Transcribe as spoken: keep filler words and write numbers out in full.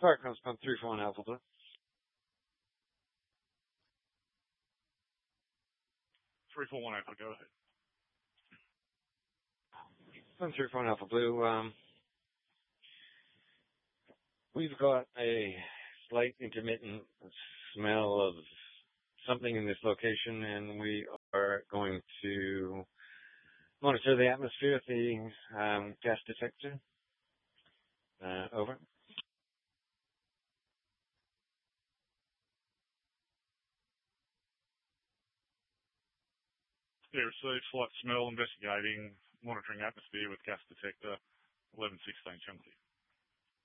Firecross Pump three four one Alpha Blue. three four one Alpha, go ahead. Pump three four one Alpha Blue. Um, we've got a slight intermittent smell of something in this location, and we are going to monitor the atmosphere with the um, gas detector. Uh, over. Yeah, received flight smell investigating, monitoring atmosphere with gas detector, eleven sixteen Chunky.